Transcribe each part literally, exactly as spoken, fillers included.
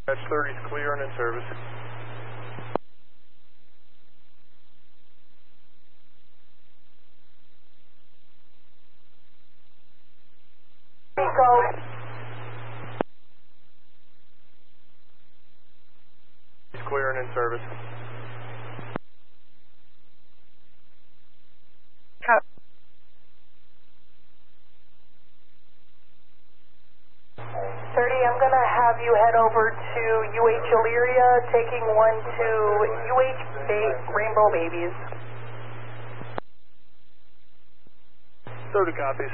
That's thirty is clear and in service. Go. It's clear and in service. Cut. thirty, I'm going to have you head over to U H Elyria, taking one to U H ba- Rainbow Babies. thirty copies.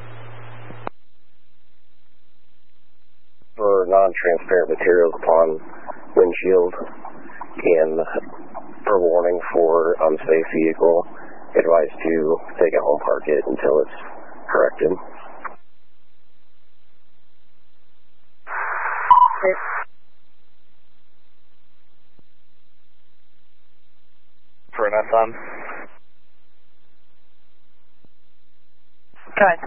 For non-transparent materials upon windshield and for warning for unsafe vehicle, advised to take it home, park it until it's corrected. For an S M. Cut.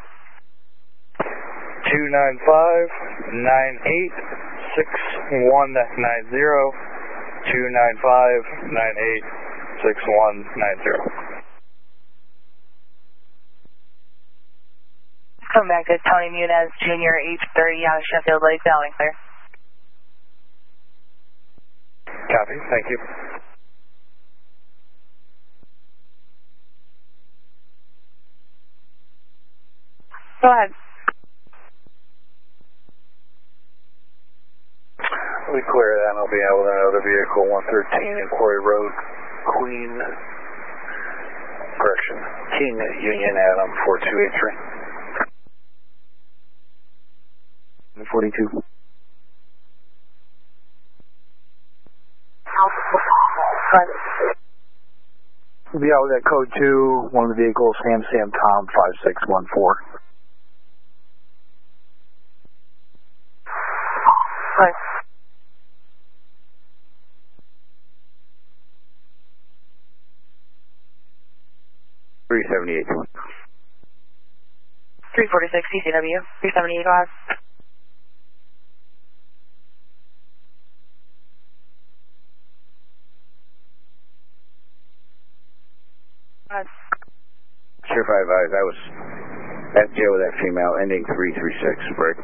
two nine five, nine eight, six one nine zero, two nine five, nine eight, six one nine zero. Come back to Tony Muniz, Junior, H thirty out of Sheffield Lake, Valley, clear. Copy, thank you. Go ahead. We clear that and I'll be out with another vehicle, one thirteen in Quarry Road, Queen, correction, King Union Adam, four two eight three. forty-two. We'll be out with that code two, one of the vehicles, Sam Sam Tom five six one four. Right. three seventy-eight. three forty-six C C W, three seventy-eight five. Sheriff, I advise I was at jail with that female ending three three six, break.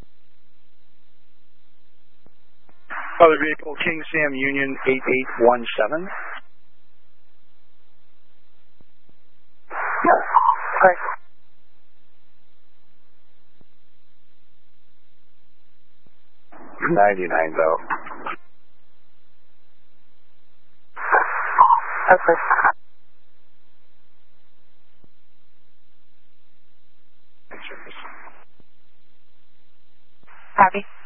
Other vehicle, King Sam Union eight eight one seven. Right. ninety-nine's out. Okay. Copy.